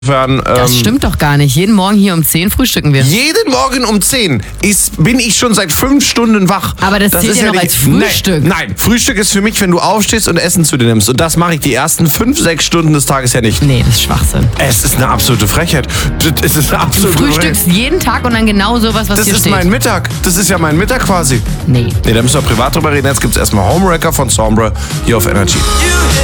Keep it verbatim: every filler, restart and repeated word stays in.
Ähm, Das stimmt doch gar nicht. Jeden Morgen hier um zehn frühstücken wir. Jeden Morgen um zehn ist, bin ich schon seit fünf Stunden wach. Aber das zählt ja noch als Frühstück. Nein, nein, Frühstück ist für mich, wenn du aufstehst und Essen zu dir nimmst. Und das mache ich die ersten fünf, sechs Stunden des Tages ja nicht. Nee, das ist Schwachsinn. Es ist eine absolute Frechheit. Es ist eine Du absolute frühstückst Frechheit. jeden Tag und dann genau sowas, was Das hier ist steht. mein Mittag. Das ist ja mein Mittag quasi. Nee. Nee, da müssen wir privat drüber reden. Jetzt gibt es erstmal Homewrecker von Sombra hier auf Energy.